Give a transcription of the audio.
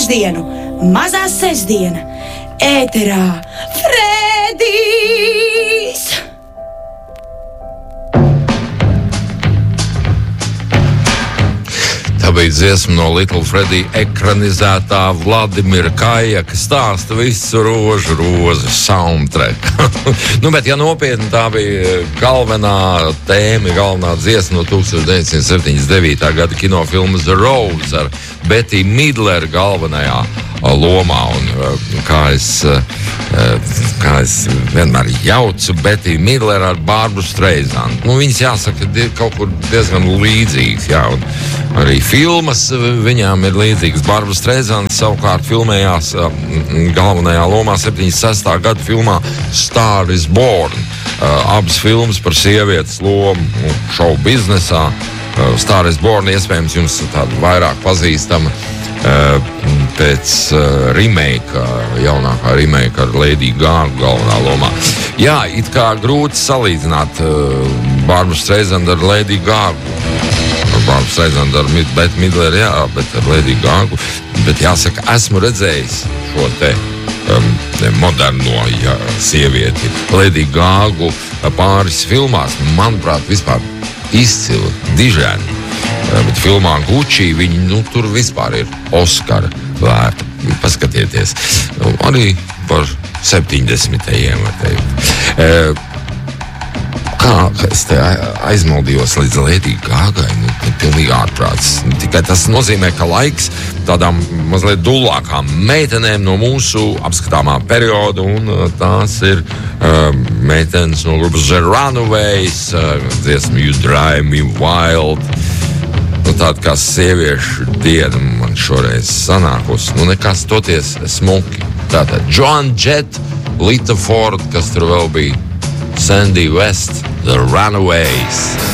trešdienu, mazā sestdiena, ēterā Fredijs! Tā bija dziesma no Little Freddy ekranizētā Vladimira Kajaka stāsta visu rozi soundtrack. Bet, ja nopietni, tā bija galvenā tēma, galvenā dziesma no 1979. Gada kinofilmas The Rose ar Betty Midler galvenajā lomā. Un, kā es vienmēr jaucu Betty Midler ar Barbru Streisand. Viņas jāsaka, ir kaut kur diezgan līdzīgas. Jā, un arī filmas viņām ir līdzīgas. Barbra Streisand savukārt filmējās galvenajā lomā 76. Gada filmā Star is Born. Abas filmas par sievietes lomu šovu biznesā. Star is Born iespējams jums tāda vairāk pazīstama pēc remake, jaunākā remake ar Lady Gaga galvenā lomā. Jā, it kā grūti salīdzināt Barbru Streisand ar Lady Gaga. Barbra Streisand ar Betty Midler, jā, bet ar Lady Gaga. Bet jāsaka, esmu redzējis šo te moderno sievieti Lady Gaga pāris filmās. Manuprāt, vispār izcila, dižēna. Bet filmā Gucci viņi, tur vispār ir Oskara vērta. Paskatieties. Arī par 70. var teikt. Kā es te aizmaldījos līdz Lady Gagai, pilnīgi ārprāts. Tikai tas nozīmē, ka laiks tādām mazliet dullākām meitenēm no mūsu apskatāmā perioda, un tās ir meitenes no grupas The Runaways, dziesma You Drive Me Wild. Tāda kā sieviešu diena man šoreiz sanākusi. Nekas toties smuki. Tātad Joan Jett, Lita Ford, kas tur vēl bija, Sandy West, The Runaways.